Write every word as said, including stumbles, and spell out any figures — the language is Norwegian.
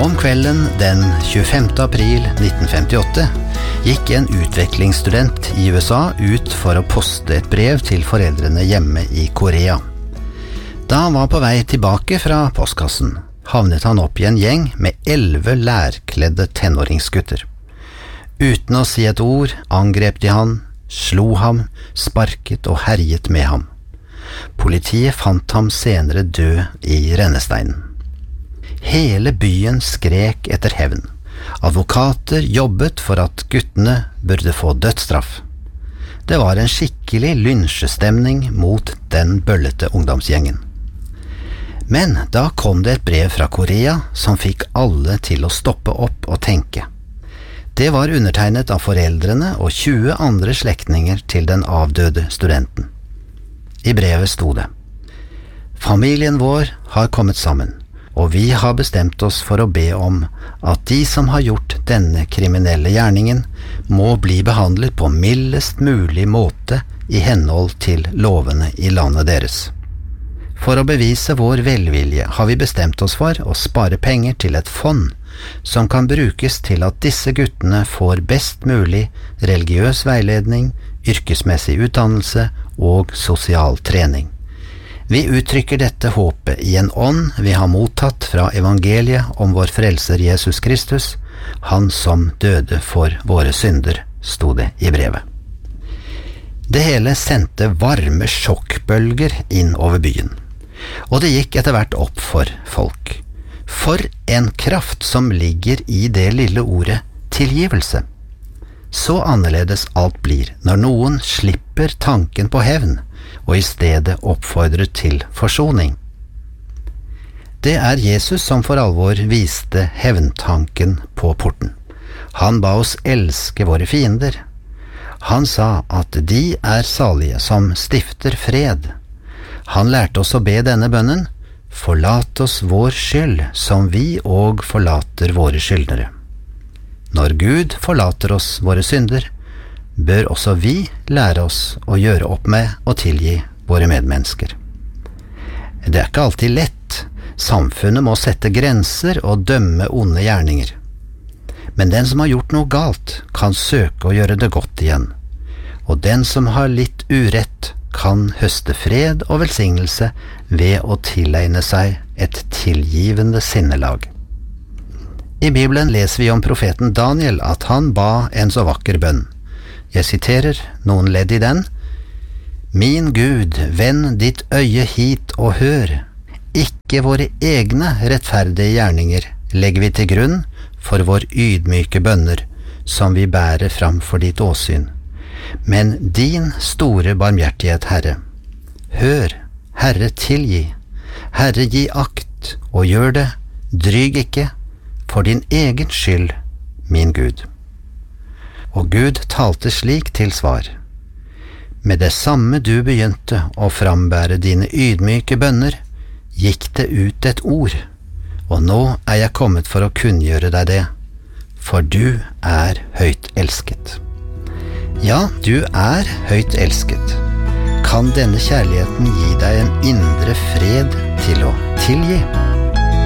Om kvelden den tjuefemte april nitten femtiåtte gikk en utvekslingsstudent i U S A ut for å poste et brev til foreldrene hjemme i Korea. Da han var på vei tilbake fra postkassen, havnet han opp i en gjeng med elleve lærkledde tenåringsgutter. Uten å si et ord angrep de han, slo ham, sparket og herjet med ham. Politiet fant ham senere død i rennesteinen. Hele byen skrek etter hevn. Advokater jobbet for at guttene burde få dødsstraff. Det var en skikkelig lynsjestemning mot den bøllete ungdomsgjengen. Men da kom det et brev fra Korea som fikk alle til å stoppe opp og tenke. Det var undertegnet av foreldrene og tjue andre slektninger til den avdøde studenten. I brevet sto det: Familien vår har kommet sammen, og vi har bestemt oss for å be om at de som har gjort denne kriminelle gjerningen må bli behandlet på mildest mulig måte i henhold til lovene i landet deres. For å bevise vår velvilje har vi bestemt oss for å spare penger til et fond som kan brukes til at disse guttene får best mulig religiøs veiledning, yrkesmessig utdannelse og sosial trening. Vi uttrykker dette håpet i en ånd vi har mottatt fra evangeliet om vår frelser Jesus Kristus, han som døde for våre synder, sto det i brevet. Det hele sendte varme sjokkbølger inn over byen, og det gikk etter hvert opp for folk. For en kraft som ligger i det lille ordet tilgivelse. Så annerledes alt blir når noen slipper tanken på hevn, og i stedet oppfordrer til forsoning. Det er Jesus som for alvor viste hevntanken på porten. Han ba oss elske våre fiender. Han sa at de er salige som stifter fred. Han lærte oss å be denne bønnen: Forlat oss vår skyld, som vi og forlater våre skyldnere. Når Gud forlater oss våre synder, bør også vi lære oss å gjøre opp med og tilgi våre medmennesker. Det er ikke alltid lett. Samfunnet må sette grenser og dømme onde gjerninger. Men den som har gjort noe galt, kan søke å gjøre det godt igjen. Og den som har litt urett, kan høste fred og velsignelse ved å tilegne seg et tilgivende sinnelag. I Bibelen leser vi om profeten Daniel at han ba en så vakker bønn. Jeg siterer noen ledd i den: Min Gud, vend ditt øye hit og hør. Ikke våre egne rettferdige gjerninger legger vi til grunn for vår ydmyke bønner, som vi bærer fram for ditt åsyn. Men din store barmhjertighet, Herre. Hør, Herre, tilgi. Herre, gi akt, og gjør det, dryg ikke, for din egen skyld, min Gud. Og Gud talte slik til svar: Med det samme du begynte å frambære dine ydmyke bønner, gikk det ut et ord, og nå er jeg kommet for å kunngjøre deg det, for du er høyt elsket. Ja, du er høyt elsket. Kan denne kjærligheten gi deg en indre fred til å tilgi?